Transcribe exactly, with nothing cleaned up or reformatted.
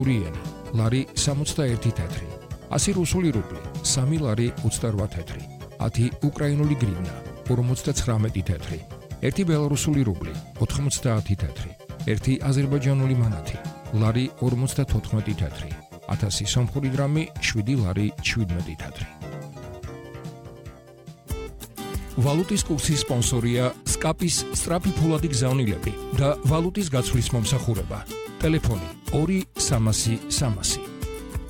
ენი, ლარი სამოცდაერთი თეთრი, ასი რუსული რუბლი, სამი ლარი ოცდაოთხ თეთრი, ათი უკრაინული გრივნა, ორმოცდაცხრამეტი თეთრი, ერთი ბელარუსული რუბლი, ოთხმოცდაათი თეთრი, ერთი აზერბაიჯანული მანათი, ლარი ორმოცდათოთხმეტი თეთრი, ათასი სომხური დრამი, შვიდი ლარი შვიდმეტი თეთრი. ვალუტის კურსის სპონსორია სკაპის სწრაფი ფულადი გზავნილები და ვალუტის გაცვლის მომსახურება. ტელეფონი ორი სამასი სამასი.